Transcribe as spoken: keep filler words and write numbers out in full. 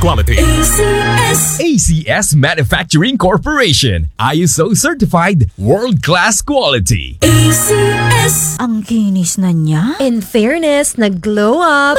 quality. A C S. A C S Manufacturing Corporation. I S O certified world-class quality. A C S. Ang kinis na niya. In fairness, nag-glow up.